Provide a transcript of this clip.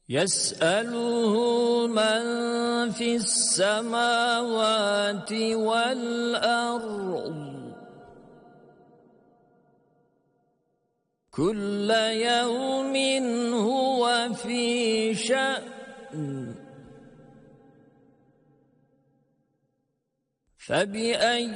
يسأله من في السماوات والأرض كل يوم هو في شأن فبأي